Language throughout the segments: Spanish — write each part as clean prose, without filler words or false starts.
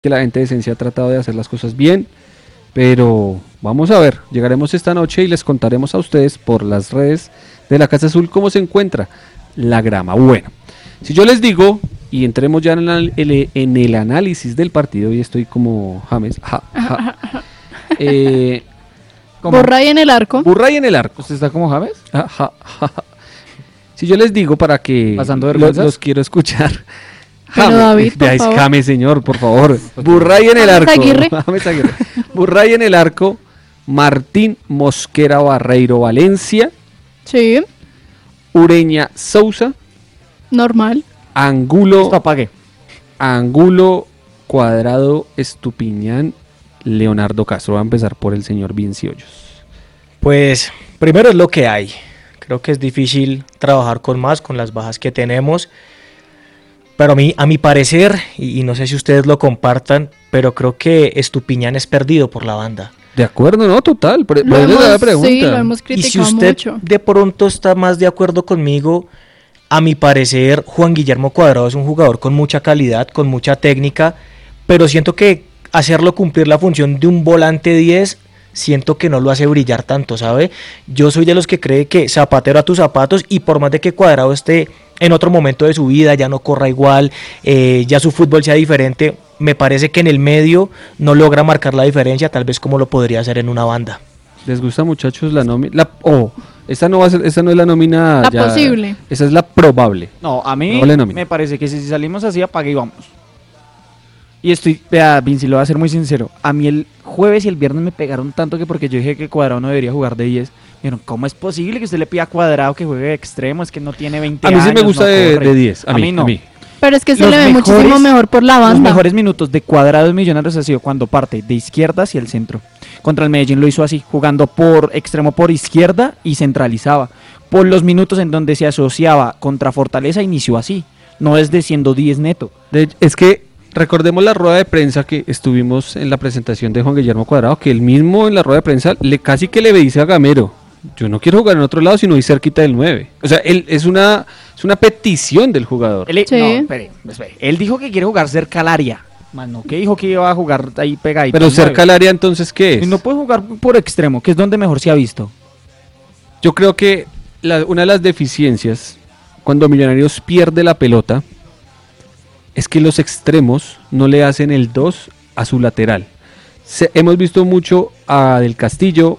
que la gente de Esencia ha tratado de hacer las cosas bien, pero vamos a ver, llegaremos esta noche y les contaremos a ustedes por las redes de la Casa Azul cómo se encuentra la grama. Bueno, si yo les digo, y entremos ya en el análisis del partido, y estoy como James, Burray en el arco. Burray en el arco. ¿Usted está como James? Si yo les digo para que los quiero escuchar. Pero David, por favor. James, señor, por favor. Burray en el arco. James Aguirre. Burray en el arco. Martín Mosquera Barreiro Valencia. Sí. Ureña Sousa. Normal. Angulo. Esto apague. Angulo, Cuadrado, Estupiñán, Leonardo Castro. Va a empezar por el señor Vinciollos. Pues primero es lo que hay. Creo que es difícil trabajar con las bajas que tenemos. Pero a mi parecer, y no sé si ustedes lo compartan, pero creo que Estupiñán es perdido por la banda. De acuerdo, no, total. Sí, lo hemos criticado y si usted mucho. de pronto está más de acuerdo conmigo, a mi parecer Juan Guillermo Cuadrado es un jugador con mucha calidad, con mucha técnica, pero siento que hacerlo cumplir la función de un volante 10, siento que no lo hace brillar tanto, ¿sabe? Yo soy de los que cree que zapatero a tus zapatos, y por más de que Cuadrado esté en otro momento de su vida, ya no corra igual, ya su fútbol sea diferente, me parece que en el medio no logra marcar la diferencia, tal vez como lo podría hacer en una banda. ¿Les gusta, muchachos, la nómina? Esta no es la nómina la posible. Esa es la probable. No, a mí me parece que si salimos así, apague y vamos. Y Vinci, lo voy a ser muy sincero. A mí el jueves y el viernes me pegaron tanto que porque yo dije que Cuadrado no debería jugar de 10. Dijeron, ¿cómo es posible que usted le pida a Cuadrado que juegue de extremo? Es que no tiene 20 años. A mí sí me gusta de 10. A mí no. Pero es que se le ve muchísimo mejor por la banda. Los mejores minutos de Cuadrado en Millonarios ha sido cuando parte de izquierda hacia el centro. Contra el Medellín lo hizo así, jugando por extremo por izquierda y centralizaba. Por los minutos en donde se asociaba contra Fortaleza inició así. No es de siendo 10 neto. Es que recordemos la rueda de prensa que estuvimos en la presentación de Juan Guillermo Cuadrado, que él mismo en la rueda de prensa casi que le dice a Gamero, yo no quiero jugar en otro lado, sino ir cerquita del 9. O sea, es una petición del jugador. No, espere. Él dijo que quiere jugar cerca al área. Más no, que dijo que iba a jugar ahí pegadito. Pero cerca al área, entonces, ¿qué es? Y no puede jugar por extremo, que es donde mejor se ha visto. Yo creo que una de las deficiencias, cuando Millonarios pierde la pelota, es que los extremos no le hacen el 2 a su lateral. Hemos visto mucho a Del Castillo,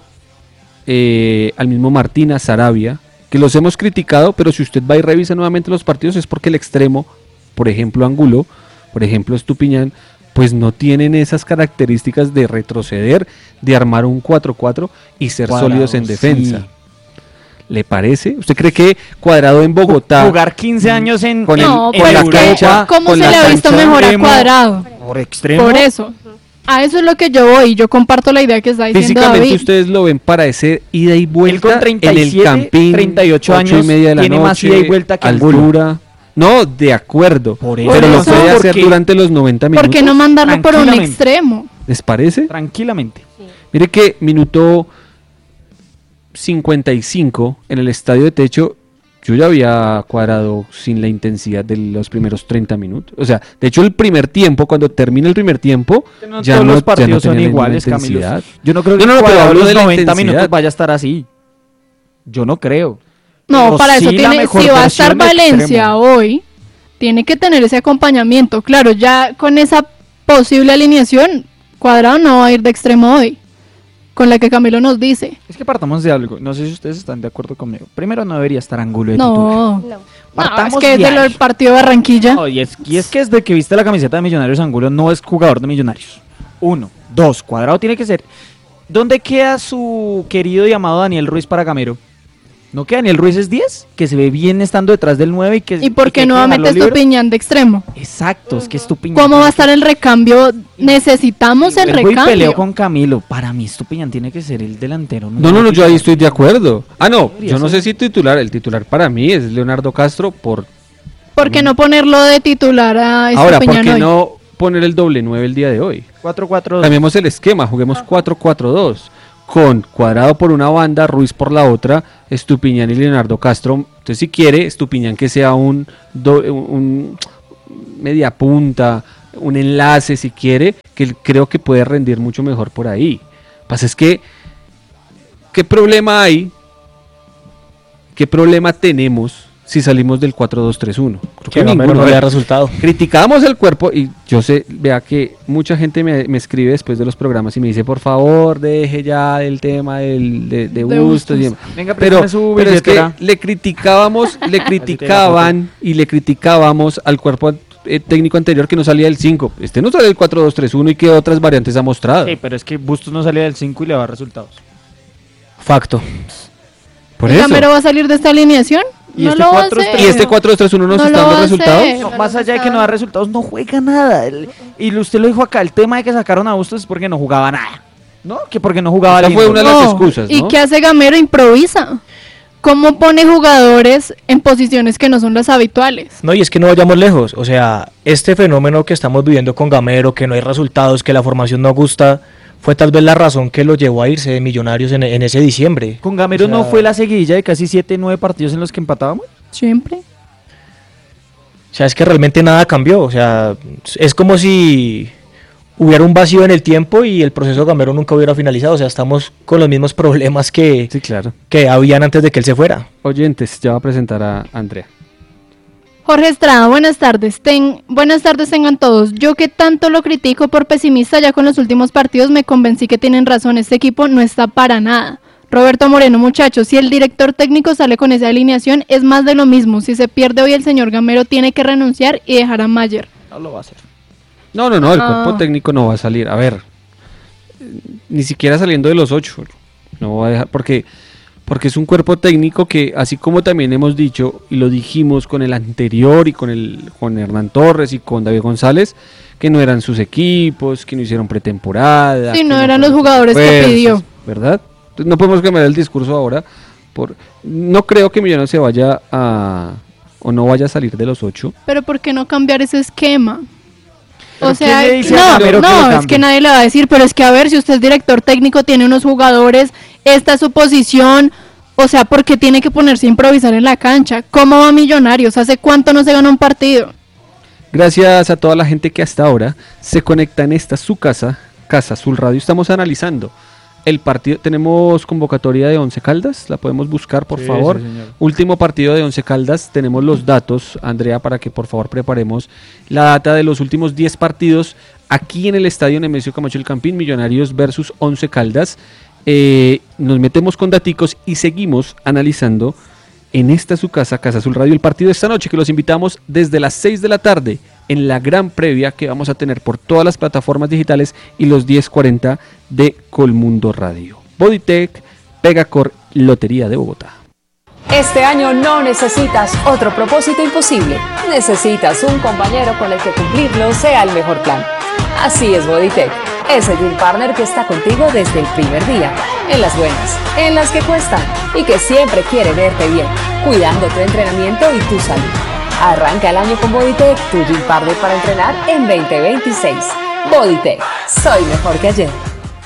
al mismo Martín, a Sarabia, que los hemos criticado, pero si usted va y revisa nuevamente los partidos es porque el extremo, por ejemplo Angulo, por ejemplo Estupiñán, pues no tienen esas características de retroceder, de armar un 4-4 y ser sólidos en defensa. Sí. ¿Le parece? ¿Usted cree que Cuadrado en Bogotá... Jugar 15 años en la cancha... ¿Cómo se le ha visto mejor a Cuadrado? Por extremo. Por eso. A eso es lo que yo voy. Yo comparto la idea que está diciendo físicamente David. Ustedes lo ven para ese ida y vuelta. Él con 37, en el Campín, 38 años, 8:30 de la tiene noche, más ida y vuelta que altura. No, de acuerdo. Pero lo puede hacer durante los 90 minutos. ¿Por qué no mandarlo por un extremo? ¿Les parece? Tranquilamente. Sí. Mire que minuto 55 en el estadio de Techo, yo ya había Cuadrado sin la intensidad de los primeros 30 minutos. O sea, de hecho el primer tiempo, cuando termina el primer tiempo, ya todos no, los partidos ya no son iguales, Camilo. Yo no creo que Cuadrado los de 90 minutos vaya a estar así. Yo no creo. No, pero para sí eso tiene, si va a estar Valencia hoy, tiene que tener ese acompañamiento. Claro, ya con esa posible alineación, Cuadrado no va a ir de extremo hoy, con la que Camilo nos dice. Es que partamos de algo, no sé si ustedes están de acuerdo conmigo. Primero no debería estar Angulo de titular. No, es que es del partido de Barranquilla. No, y es que desde que viste la camiseta de Millonarios, Angulo no es jugador de Millonarios. 1, 2, Cuadrado tiene que ser. ¿Dónde queda su querido y amado Daniel Ruiz para Gamero? ¿No que Daniel Ruiz es 10? Que se ve bien estando detrás del 9 y que... ¿Y por qué nuevamente Estupiñán de extremo? Exacto, es que Estupiñán... ¿Cómo va a estar el recambio? Necesitamos el recambio. Y peleo con Camilo. Para mí Estupiñán tiene que ser el delantero. No, yo ahí estoy de acuerdo. Yo no sé si titular. El titular para mí es Leonardo Castro ¿Por qué no ponerlo de titular a Estupiñán? Ahora, ¿por qué no poner el doble 9 el día de hoy? 4-4-2. Cambiemos el esquema, juguemos 4-4-2. Con Cuadrado por una banda, Ruiz por la otra, Estupiñán y Leonardo Castro. Entonces, si quiere, Estupiñán que sea un media punta, un enlace si quiere, que creo que puede rendir mucho mejor por ahí. Pasa es que, ¿qué problema hay? ¿Qué problema tenemos si salimos del 4-2-3-1? Que Gamero no le da resultado. Criticamos el cuerpo y yo sé, vea que mucha gente me escribe después de los programas y me dice, por favor, deje ya el tema de Bustos. Venga, pero su es que billetera. le criticábamos y le criticábamos al cuerpo técnico anterior que no salía del 5. Este no sale del 4-2-3-1 y que otras variantes ha mostrado. Sí, pero es que Bustos no salía del 5 y le da resultados. Facto. Por ¿El eso. Gamero va a salir de esta alineación? Y No este lo va a 4-3-1 hacer. Y este 4-2-3-1 nos No está lo dando va a resultados. hacer. No, más allá de que no da resultados, no juega nada. Y usted lo dijo acá, el tema de que sacaron a Bustos es porque no jugaba nada. ¿No? Que porque no jugaba Esa fue lindo. una de las excusas, ¿no? ¿Y qué hace Gamero? Improvisa. ¿Cómo pone jugadores en posiciones que no son las habituales? No, y es que no vayamos lejos. O sea, este fenómeno que estamos viviendo con Gamero, que no hay resultados, que la formación no gusta, fue tal vez la razón que lo llevó a irse de Millonarios en ese diciembre. Con Gamero O sea, no fue la seguidilla de casi 7-9 partidos en los que empatábamos. Siempre. O sea, es que realmente nada cambió. O sea, es como si hubiera un vacío en el tiempo y el proceso Gamero nunca hubiera finalizado. O sea, estamos con los mismos problemas que claro. habían antes de que él se fuera. Oyentes, ya va a presentar a Andrea. Jorge Estrada, buenas tardes. Buenas tardes tengan todos. Yo que tanto lo critico por pesimista, ya con los últimos partidos me convencí que tienen razón. Este equipo no está para nada. Roberto Moreno, muchachos, si el director técnico sale con esa alineación, es más de lo mismo. Si se pierde hoy, el señor Gamero tiene que renunciar y dejar a Mayer. No lo va a hacer. No, el cuerpo técnico no va a salir. A ver, ni siquiera saliendo de los 8. No va a dejar, porque es un cuerpo técnico que, así como también hemos dicho, y lo dijimos con el anterior y con Hernán Torres y con David González, que no eran sus equipos, que no hicieron pretemporada. Sí, no que eran los fueron jugadores que refuerzos, pidió. ¿Verdad? Entonces, no podemos cambiar el discurso ahora. No creo que Millonarios se vaya o no vaya a salir de los 8. Pero ¿por qué no cambiar ese esquema? ¿Pero O sea, quién le dice a Gamero que lo no, es cambie? que nadie le va a decir, pero es que a ver, si usted es director técnico, tiene unos jugadores, esta es su posición, o sea, ¿por qué tiene que ponerse a improvisar en la cancha? ¿Cómo va Millonarios? ¿Hace cuánto no se gana un partido? Gracias a toda la gente que hasta ahora se conecta en esta su casa, Casa Azul Radio. Estamos analizando el partido. Tenemos convocatoria de Once Caldas, la podemos buscar por favor. Sí, señor. Último partido de Once Caldas, tenemos los datos, Andrea, para que por favor preparemos la data de los últimos 10 partidos aquí en el estadio Nemesio Camacho El Campín, Millonarios versus Once Caldas. Nos metemos con daticos y seguimos analizando en esta su casa, Casa Azul Radio, el partido de esta noche, que los invitamos desde las 6 de la tarde en la gran previa que vamos a tener por todas las plataformas digitales y los 10:40 de Colmundo Radio. Bodytech, Pegacor, Lotería de Bogotá. Este año no necesitas otro propósito imposible. Necesitas un compañero con el que cumplirlo sea el mejor plan. Así es Bodytech, ese gym partner que está contigo desde el primer día, en las buenas, en las que cuestan y que siempre quiere verte bien, cuidando tu entrenamiento y tu salud. Arranca el año con Bodytech, tu gym partner para entrenar en 2026. Bodytech, soy mejor que ayer.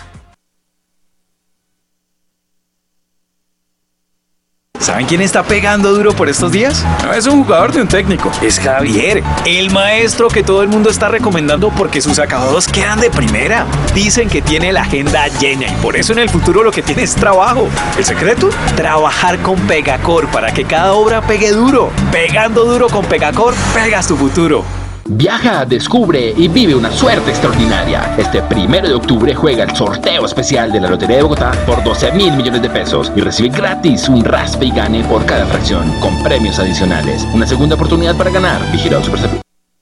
¿Saben quién está pegando duro por estos días? No es un jugador de un técnico, es Javier, el maestro que todo el mundo está recomendando porque sus acabados quedan de primera. Dicen que tiene la agenda llena y por eso en el futuro lo que tiene es trabajo. ¿El secreto? Trabajar con Pegacor para que cada obra pegue duro. Pegando duro con Pegacor, pegas tu futuro. Viaja, descubre y vive una suerte extraordinaria. Este 1 de octubre juega el sorteo especial de la Lotería de Bogotá por 12.000 millones de pesos y recibe gratis un raspe y gane por cada fracción, con premios adicionales. Una segunda oportunidad para ganar. Vigilado Superservicio.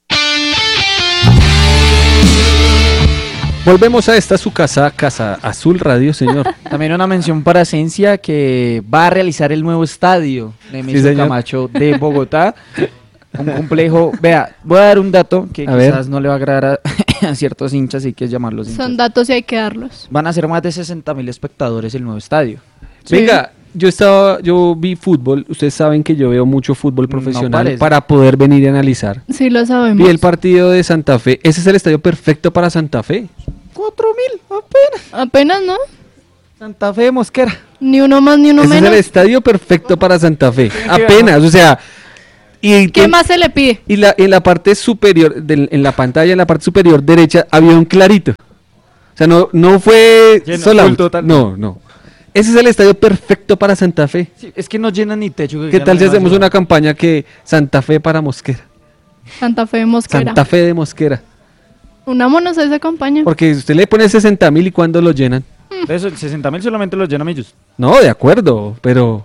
Volvemos a esta su casa, Casa Azul Radio, señor. También una mención para Esencia, que va a realizar el nuevo estadio Nemesio señor. Camacho de Bogotá. Un complejo. Vea, voy a dar un dato que quizás no le va a agradar a ciertos hinchas y que es llamarlos hinchas. Son datos y hay que darlos. Van a ser más de 60.000 espectadores el nuevo estadio. Venga, yo vi fútbol, ustedes saben que yo veo mucho fútbol profesional parece. para poder venir y analizar. Sí, lo sabemos. Vi el partido de Santa Fe, ese es el estadio perfecto para Santa Fe. 4.000 apenas. Apenas, ¿no? Santa Fe de Mosquera. Ni uno más ni uno Ese menos. es el estadio perfecto para Santa Fe, que apenas, o sea, ¿Qué más se le pide? Y en la parte superior, en la pantalla, en la parte superior derecha, había un clarito. O sea, no fue sola. No. Ese es el estadio perfecto para Santa Fe. Sí, es que no llena ni techo. ¿Qué tal si hacemos una campaña que Santa Fe para Mosquera? Santa Fe de Mosquera. Santa Fe de Mosquera. Unámonos a esa campaña. Porque usted le pone 60.000 y ¿cuándo lo llenan? Eso, el 60.000 solamente los llena Millos. No, de acuerdo, pero...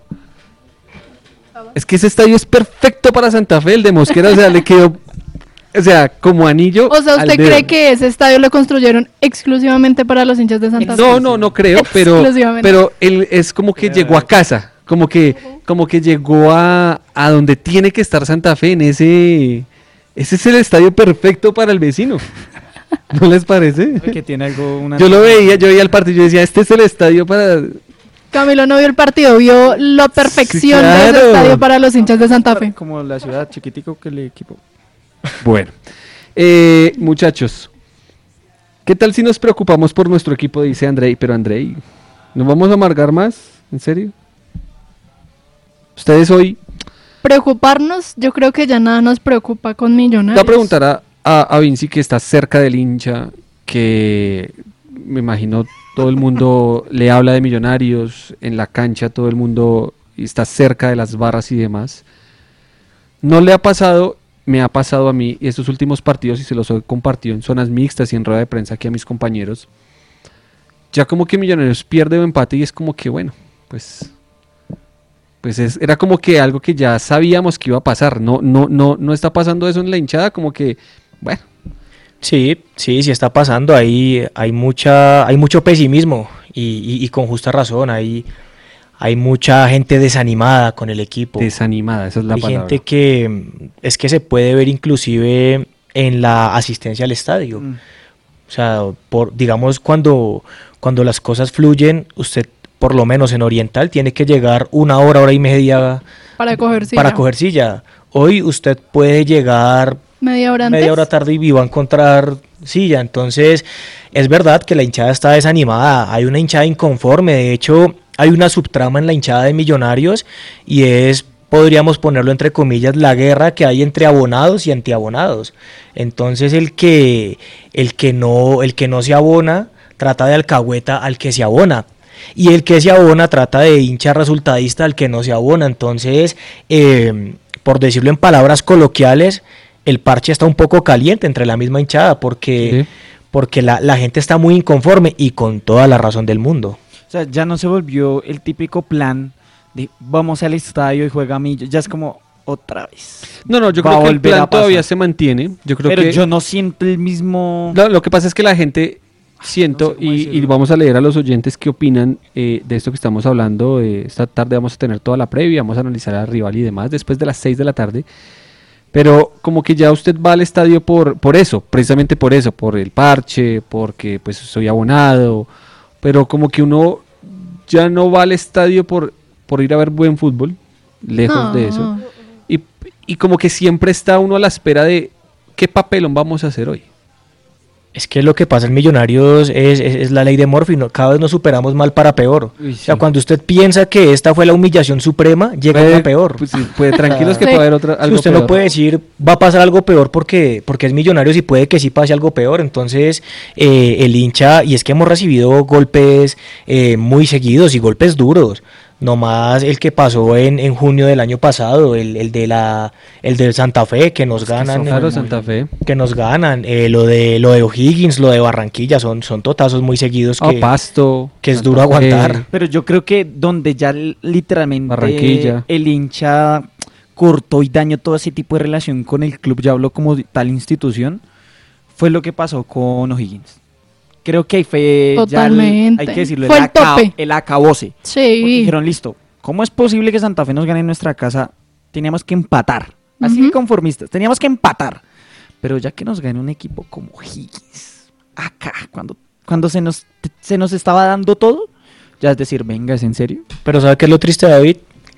Es que ese estadio es perfecto para Santa Fe, el de Mosquera, o sea, le quedó... O sea, como anillo. O sea, ¿usted cree que ese estadio lo construyeron exclusivamente para los hinchas de Santa Fe? No creo, pero él es como que llegó a casa, como que llegó a donde tiene que estar Santa Fe, en ese es el estadio perfecto para el vecino. ¿No les parece? Que tiene algo, yo veía el partido y yo decía, este es el estadio para... Camilo no vio el partido, vio la perfección de ese estadio para los hinchas de Santa Fe. Como la ciudad chiquitico que el equipo. Bueno, muchachos, ¿qué tal si nos preocupamos por nuestro equipo? Dice Andrei, pero Andrei, ¿nos vamos a amargar más? ¿En serio? Ustedes hoy... Preocuparnos, yo creo que ya nada nos preocupa con Millonarios. Voy a preguntar a Vinci, que está cerca del hincha, que me imagino todo el mundo le habla de Millonarios, en la cancha todo el mundo está cerca de las barras y demás. ¿No le ha pasado? Me ha pasado a mí estos últimos partidos, y se los he compartido en zonas mixtas y en rueda de prensa aquí a mis compañeros, ya como que Millonarios pierde o empate y es como que bueno, pues era como que algo que ya sabíamos que iba a pasar. No está pasando eso en la hinchada, como que bueno. Sí está pasando. Hay mucho pesimismo y con justa razón. Hay mucha gente desanimada con el equipo. Desanimada, esa es la palabra. Hay gente que se puede ver inclusive en la asistencia al estadio. O sea, digamos, cuando las cosas fluyen, usted, por lo menos en Oriental, tiene que llegar 1 hora y media para coger silla. Hoy usted puede llegar media hora tarde y va a encontrar silla. Entonces, es verdad que la hinchada está desanimada. Hay una hinchada inconforme. De hecho, hay una subtrama en la hinchada de Millonarios y es, podríamos ponerlo entre comillas, la guerra que hay entre abonados y antiabonados. Entonces el que no se abona trata de alcahueta al que se abona, y el que se abona trata de hincha resultadista al que no se abona. Entonces, por decirlo en palabras coloquiales, el parche está un poco caliente entre la misma hinchada porque la gente está muy inconforme, y con toda la razón del mundo. O sea, ya no se volvió el típico plan de vamos al estadio y juega Millos. Ya es como otra vez. No, yo creo que el plan todavía se mantiene. Pero yo no siento el mismo... Lo que pasa es que la gente, y vamos a leer a los oyentes qué opinan de esto que estamos hablando. Esta tarde vamos a tener toda la previa, vamos a analizar al rival y demás después de las 6 de la tarde. Pero como que ya usted va al estadio por eso, precisamente por eso, por el parche, porque pues soy abonado... Pero como que uno ya no va al estadio por ir a ver buen fútbol, lejos de eso. Y como que siempre está uno a la espera de qué papelón vamos a hacer hoy. Es que lo que pasa en Millonarios es la ley de Murphy, ¿no? Cada vez nos superamos mal para peor. Uy, sí. O sea, cuando usted piensa que esta fue la humillación suprema, llega una peor. Pues sí, tranquilos que puede haber algo usted peor. No puede decir, va a pasar algo peor porque es Millonarios, y puede que sí pase algo peor. Entonces, el hincha, y es que hemos recibido golpes muy seguidos y golpes duros. Nomás el que pasó en junio del año pasado, el del Santa Fe, que nos ganan. Claro, Santa Fe. Que nos ganan. Lo de O'Higgins, lo de Barranquilla, son totazos muy seguidos Pasto. Que es duro aguantar. Pero yo creo que donde ya literalmente Barranquilla. El hincha cortó y dañó todo ese tipo de relación con el club, ya habló como tal institución, fue lo que pasó con O'Higgins. Creo que ahí fue, totalmente. Hay que decirlo, fue el tope. El acabose. Sí. Porque dijeron, listo, ¿cómo es posible que Santa Fe nos gane en nuestra casa? Teníamos que empatar. Así de conformistas, teníamos que empatar. Pero ya que nos gane un equipo como Higgins, acá, cuando se nos estaba dando todo, ya es decir, venga, ¿es en serio? Pero ¿sabe qué es lo triste, David?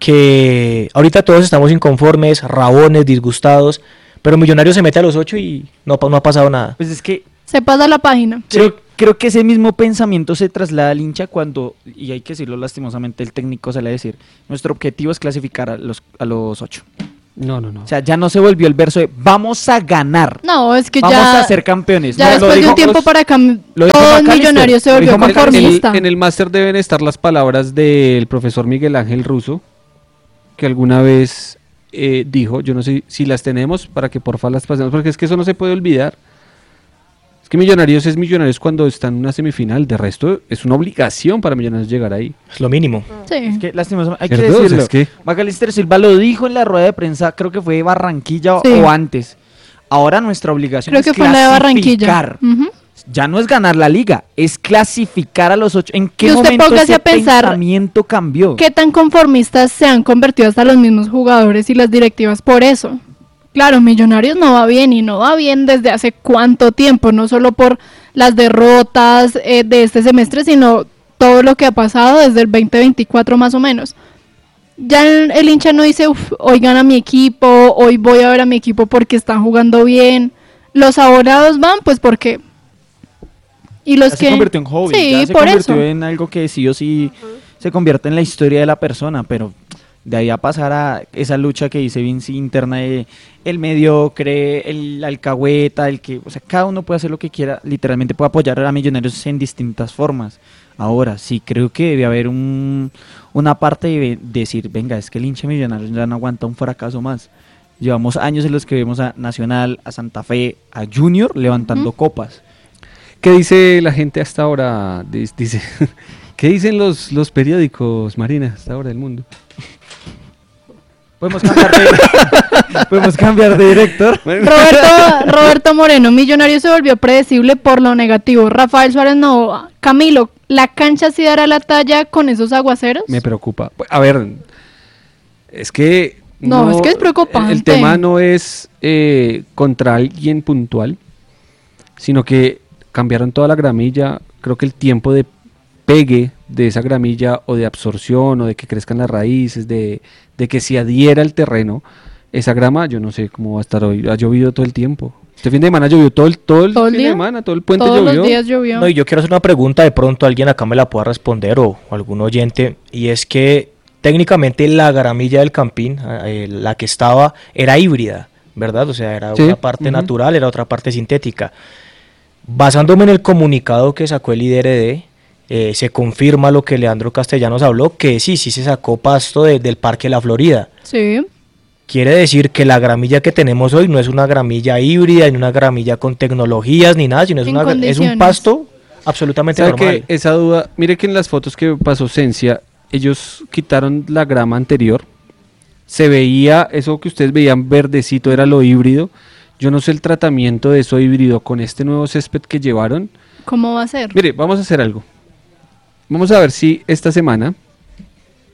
Que ahorita todos estamos inconformes, rabones, disgustados, pero Millonarios se mete a los 8 y no ha pasado nada. Pues es que... se pasa la página. Creo que ese mismo pensamiento se traslada al hincha cuando, y hay que decirlo lastimosamente, el técnico sale a decir, nuestro objetivo es clasificar a los 8. No. O sea, ya no se volvió el verso de vamos a ganar. No, es que Vamos ya a ser campeones. Ya No, después de un tiempo para acá, lo dijo todo el McAllister, Millonario se lo volvió dijo McAllister. conformista. En el máster deben estar las palabras del profesor Miguel Ángel Russo, que alguna vez dijo, yo no sé si las tenemos para que porfa las pasemos, porque es que eso no se puede olvidar. Es que Millonarios es Millonarios cuando está en una semifinal, de resto es una obligación para Millonarios llegar ahí. Es lo mínimo. Sí. Es que lastimosamente, hay que ¿Cierto? O sea, decirlo. es que- McAllister Silva lo dijo en la rueda de prensa, creo que fue de Barranquilla Sí. o antes. Ahora nuestra obligación Creo es que fue la de Barranquilla. clasificar. Ujú. Ya no es ganar la liga, es clasificar a los 8. ¿En qué Y usted momento póngase ese a pensar pensamiento cambió? ¿Qué tan conformistas se han convertido hasta los mismos jugadores y las directivas por eso? Claro, Millonarios no va bien y no va bien desde hace cuánto tiempo, no solo por las derrotas de este semestre, sino todo lo que ha pasado desde el 2024 más o menos. Ya el hincha no dice, hoy gana mi equipo, hoy voy a ver a mi equipo porque están jugando bien. Los abonados van pues porque... Y los Ya que... se convirtió en hobby, Sí, ya se por convirtió eso. en algo que sí o sí se convierte en la historia de la persona, pero de ahí a pasar a esa lucha que dice Vinci interna de el mediocre, el alcahueta, el que, o sea, cada uno puede hacer lo que quiera, literalmente puede apoyar a Millonarios en distintas formas. Ahora, sí creo que debe haber una parte de decir, venga, es que el hincha Millonarios ya no aguanta un fracaso más. Llevamos años en los que vemos a Nacional, a Santa Fe, a Junior levantando copas. ¿Qué dice la gente hasta ahora? Dice, ¿qué dicen los periódicos, Marina, hasta ahora del mundo? Podemos cambiar de director. Roberto Moreno, Millonario se volvió predecible por lo negativo. Rafael Suárez no. Camilo, ¿la cancha sí dará la talla con esos aguaceros? Me preocupa. A ver, es que... No, es que es preocupante. El tema no es contra alguien puntual, sino que cambiaron toda la gramilla. Creo que el tiempo de pegue de esa gramilla o de absorción o de que crezcan las raíces, de que se adhiera al terreno, esa grama, yo no sé cómo va a estar hoy. Ha llovido todo el tiempo. Este fin de semana llovió todo el ¿Todo el fin de día? semana, todo el puente Todos llovió. los días llovió. No, y yo quiero hacer una pregunta, de pronto alguien acá me la pueda responder o algún oyente, y es que técnicamente la gramilla del Campín, la que estaba, era híbrida, ¿verdad? O sea, era Sí, una parte natural, era otra parte sintética. Basándome en el comunicado que sacó el IDRD, se confirma lo que Leandro Castellanos habló, que sí se sacó pasto del Parque La Florida. Sí. Quiere decir que la gramilla que tenemos hoy no es una gramilla híbrida, ni una gramilla con tecnologías, ni nada, sino es, En es un condiciones. pasto absolutamente ¿Sabe normal. que esa duda? Mire que en las fotos que pasó Cencia, ellos quitaron la grama anterior. Se veía, eso que ustedes veían verdecito era lo híbrido. Yo no sé el tratamiento de eso híbrido con este nuevo césped que llevaron. ¿Cómo va a ser? Mire, vamos a hacer algo. Vamos a ver si esta semana